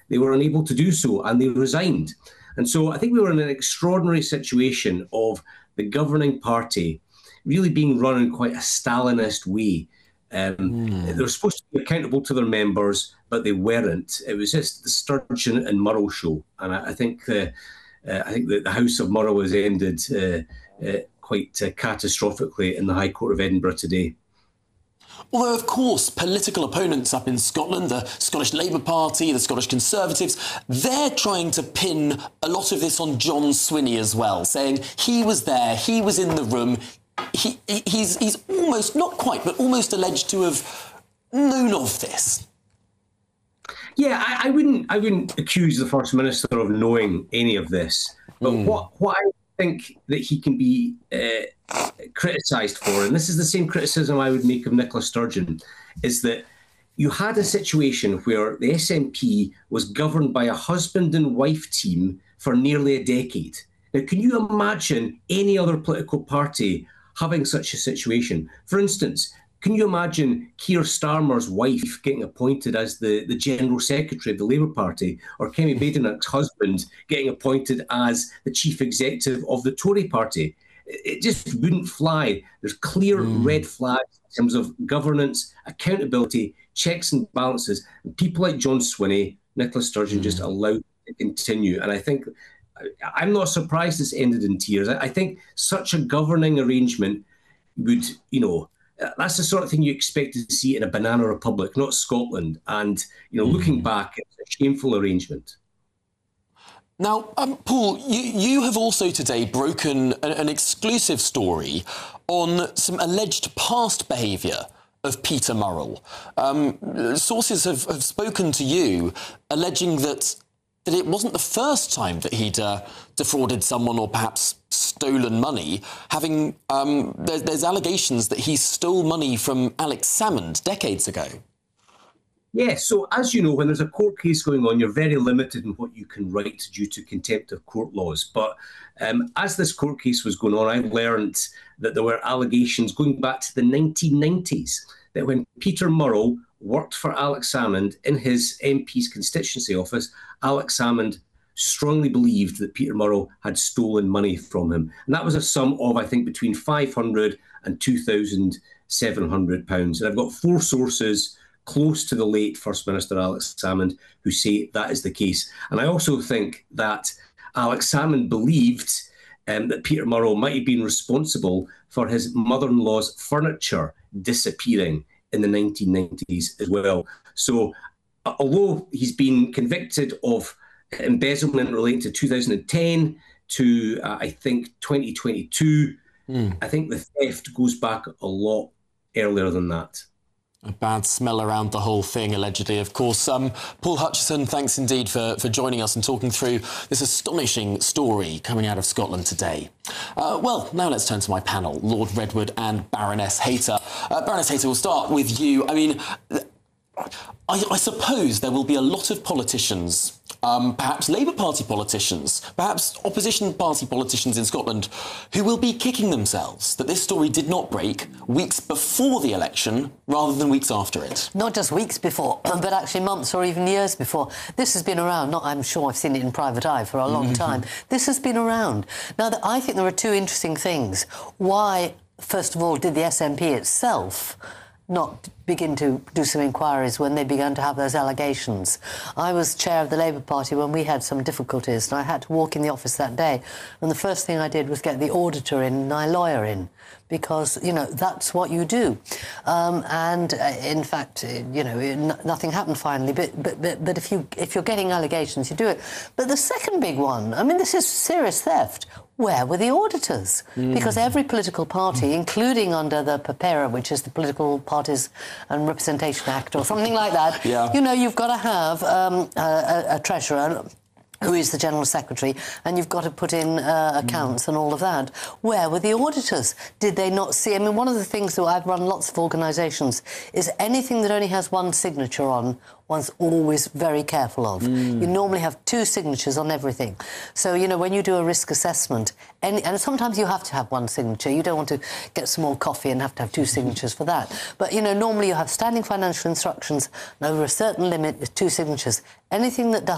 they were unable to do so, and they resigned. And so I think we were in an extraordinary situation of the governing party really being run in quite a Stalinist way. They were supposed to be accountable to their members, but they weren't. It was just the Sturgeon and Murrell show. And I think that the House of Murrell has ended quite catastrophically in the High Court of Edinburgh today. Although, of course, political opponents up in Scotland, the Scottish Labour Party, the Scottish Conservatives, they're trying to pin a lot of this on John Swinney as well, saying he was there, he was in the room, he's almost, not quite, but almost alleged to have known of this. Yeah, I wouldn't accuse the First Minister of knowing any of this. But what I think that he can be criticised for, and this is the same criticism I would make of Nicola Sturgeon, is that you had a situation where the SNP was governed by a husband and wife team for nearly a decade. Now, can you imagine any other political party having such a situation? For instance, can you imagine Keir Starmer's wife getting appointed as the General Secretary of the Labour Party, or Kemi Badenoch's husband getting appointed as the Chief Executive of the Tory Party? It just wouldn't fly. There's clear red flags in terms of governance, accountability, checks and balances. And people like John Swinney, Nicola Sturgeon just allowed it to continue. And I think I'm not surprised it's ended in tears. I think such a governing arrangement would, that's the sort of thing you expect to see in a banana republic, not Scotland. And, looking back, it's a shameful arrangement. Now, Paul, you have also today broken an exclusive story on some alleged past behaviour of Peter Murrell. Sources have spoken to you alleging that it wasn't the first time that he'd defrauded someone or perhaps stolen money. There's allegations that he stole money from Alex Salmond decades ago. Yes, so as you know, when there's a court case going on, you're very limited in what you can write due to contempt of court laws. But as this court case was going on, I learned that there were allegations going back to the 1990s that when Peter Murrell worked for Alex Salmond in his MP's constituency office, Alex Salmond strongly believed that Peter Murrell had stolen money from him. And that was a sum of, I think, between £500 and £2,700. And I've got 4 sources close to the late First Minister Alex Salmond who say that is the case. And I also think that Alex Salmond believed that Peter Murrell might have been responsible for his mother-in-law's furniture disappearing in the 1990s as well. So although he's been convicted of embezzlement relating to 2010 to, I think, 2022, I think the theft goes back a lot earlier than that. A bad smell around the whole thing, allegedly, of course. Paul Hutchison, thanks indeed for joining us and talking through this astonishing story coming out of Scotland today. Well, now let's turn to my panel, Lord Redwood and Baroness Hayter. Baroness Hayter, we'll start with you. I mean, I suppose there will be a lot of politicians, perhaps Labour Party politicians, perhaps opposition party politicians in Scotland, who will be kicking themselves that this story did not break weeks before the election rather than weeks after it. Not just weeks before, but actually months or even years before. This has been around. I'm sure I've seen it in private eye for a long time. This has been around. Now, I think there are 2 interesting things. Why, first of all, did the SNP itself not begin to do some inquiries when they began to have those allegations? I was chair of the Labour Party when we had some difficulties, and I had to walk in the office that day, and the first thing I did was get the auditor in and my lawyer in, because, that's what you do. In fact, nothing happened finally, but if you're getting allegations, you do it. But the second big one, I mean, this is serious theft. Where were the auditors? Because every political party, including under the PPERA, which is the Political Parties and Representation Act or something like that, you've got to have a treasurer who is the General Secretary, and you've got to put in accounts and all of that. Where were the auditors? Did they not see? I mean, one of the things that I've run lots of organisations is anything that only has one signature on, one's always very careful of. You normally have 2 signatures on everything. So, when you do a risk assessment, and sometimes you have to have 1 signature. You don't want to get some more coffee and have to have 2 signatures for that. But, normally you have standing financial instructions, and over a certain limit with 2 signatures. Anything that does